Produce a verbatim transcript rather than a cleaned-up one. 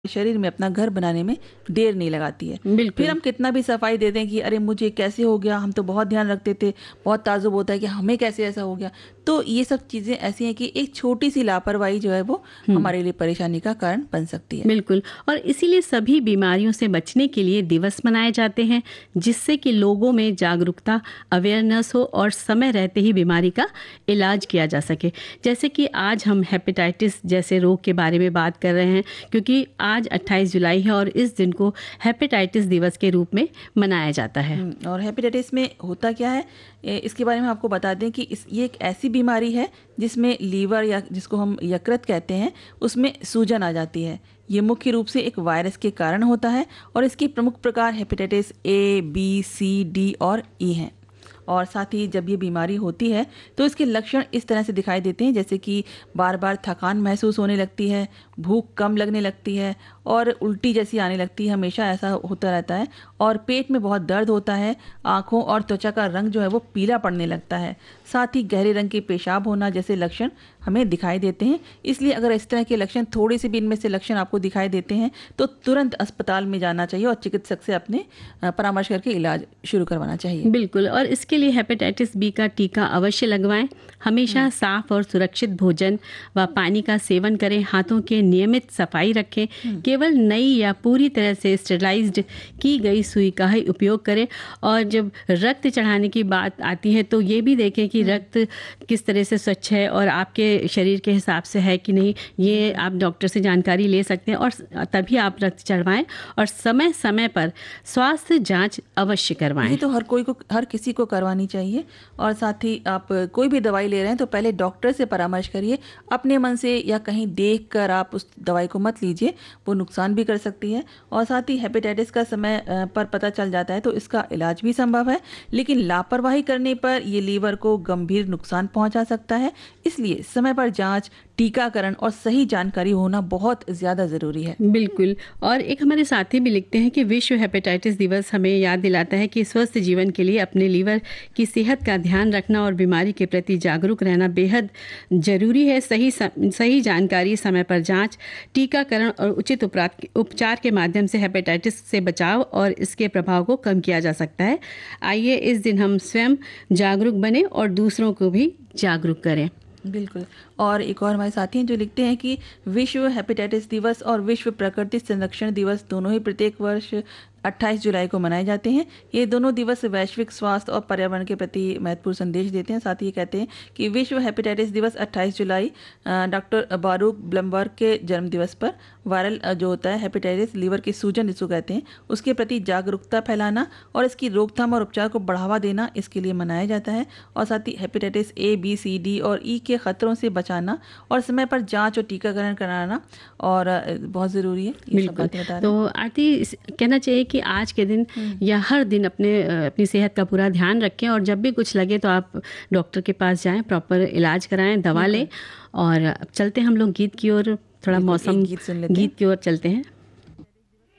शरीर में अपना घर बनाने में देर नहीं लगाती है। फिर बिल्कुल। हम कितना भी सफाई दे दें कि अरे मुझे कैसे हो गया, हम तो बहुत ध्यान रखते थे, बहुत ताज्जुब होता है कि हमें कैसे ऐसा हो गया। तो ये सब चीज़ें ऐसी हैं कि एक छोटी सी लापरवाही जो है वो हुँ, हमारे लिए परेशानी का कारण बन सकती है। बिल्कुल। और इसीलिए सभी बीमारियों से बचने के लिए दिवस मनाए जाते हैं, जिससे कि लोगों में जागरूकता, अवेयरनेस हो और समय रहते ही बीमारी का इलाज किया जा सके। जैसे कि आज हम हेपेटाइटिस जैसे रोग के बारे में बात कर रहे हैं, क्योंकि आज अट्ठाईस जुलाई है और इस दिन को हेपेटाइटिस दिवस के रूप में मनाया जाता है। हुँ, और हेपेटाइटिस में होता क्या है, ए, इसके बारे में आपको बता दें कि इस ये एक ऐसी बीमारी है जिसमें लीवर या जिसको हम यकृत कहते हैं, उसमें सूजन आ जाती है। ये मुख्य रूप से एक वायरस के कारण होता है और इसके प्रमुख प्रकार hepatitis A, B, C, D और ई हैं। और साथ ही जब ये बीमारी होती है तो इसके लक्षण इस तरह से दिखाई देते हैं, जैसे कि बार बार थकान महसूस होने लगती है, भूख कम लगने लगती है और उल्टी जैसी आने लगती है, हमेशा ऐसा होता रहता है। और पेट में बहुत दर्द होता है, आँखों और त्वचा का रंग जो है वो पीला पड़ने लगता है। साथ ही गहरे रंग के पेशाब होना जैसे लक्षण हमें दिखाई देते हैं। इसलिए अगर इस तरह के लक्षण, थोड़े से भी इनमें से लक्षण आपको दिखाई देते हैं तो तुरंत अस्पताल में जाना चाहिए और चिकित्सक से अपने अ, परामर्श करके इलाज शुरू करवाना चाहिए। बिल्कुल। और इसके लिए हेपेटाइटिस बी का टीका अवश्य लगवाएं। हमेशा साफ और सुरक्षित भोजन व पानी का सेवन करें। हाथों के नियमित सफाई रखें। केवल नई या पूरी तरह से स्टेरिलाइज्ड की गई सुई का ही उपयोग करें। और जब रक्त चढ़ाने की बात आती है तो ये भी देखें कि रक्त किस तरह से स्वच्छ है और आपके शरीर के हिसाब से है कि नहीं। ये आप डॉक्टर से जानकारी ले सकते हैं और तभी आप रक्त चढ़वाएं। और समय समय पर स्वास्थ्य जांच अवश्य करवाएं। ये तो हर कोई को, हर किसी को करवानी चाहिए। और साथ ही आप कोई भी दवाई ले रहे हैं तो पहले डॉक्टर से परामर्श करिए। अपने मन से या कहीं देख कर आप उस दवाई को मत लीजिए, वो नुकसान भी कर सकती है। और साथ ही हेपेटाइटिस का समय अ, पर पता चल जाता है तो इसका इलाज भी संभव है, लेकिन लापरवाही करने पर ये लीवर को गंभीर नुकसान पहुंचा सकता है। इसलिए समय पर जांच, टीकाकरण और सही जानकारी होना बहुत ज़्यादा ज़रूरी है। बिल्कुल। और एक हमारे साथी भी लिखते हैं कि विश्व हेपेटाइटिस दिवस हमें याद दिलाता है कि स्वस्थ जीवन के लिए अपने लीवर की सेहत का ध्यान रखना और बीमारी के प्रति जागरूक रहना बेहद ज़रूरी है। सही सही जानकारी, समय पर जांच, टीकाकरण और उचित उपरात उपचार के माध्यम से हेपेटाइटिस से बचाव और इसके प्रभाव को कम किया जा सकता है। आइए इस दिन हम स्वयं जागरूक बने और दूसरों को भी जागरूक करें। बिल्कुल। और एक और हमारे साथी हैं जो लिखते हैं कि विश्व हेपेटाइटिस दिवस और विश्व प्रकृति संरक्षण दिवस दोनों ही प्रत्येक वर्ष अट्ठाईस जुलाई को मनाए जाते हैं। ये दोनों दिवस वैश्विक स्वास्थ्य और पर्यावरण के प्रति महत्वपूर्ण संदेश देते हैं। साथ ही ये कहते हैं कि विश्व हेपेटाइटिस दिवस अट्ठाईस जुलाई डॉक्टर बारूक ब्लमबर्ग के जन्म दिवस पर वायरल अ, जो होता है हेपेटाइटिस, लीवर की सूजन जिसको कहते हैं, उसके प्रति जागरूकता फैलाना और इसकी रोकथाम और उपचार को बढ़ावा देना, इसके लिए मनाया जाता है। और साथ ही hepatitis A, B, C, D और ई के खतरों से बचाना और समय पर जांच और टीकाकरण कराना और अ, बहुत ज़रूरी है। ये सब बिल्कुल। बातें बता रहे तो आरती, इस- कहना चाहिए कि आज के दिन या हर दिन अपने अ, अपनी सेहत का पूरा ध्यान रखें और जब भी कुछ लगे तो आप डॉक्टर के पास जाएं, प्रॉपर इलाज कराएं, दवा लें। और अब चलते हैं हम लोग गीत की ओर, थोड़ा बिल्कुल, मौसम एक गीत सुन लेते हैं। गीत की ओर चलते हैं।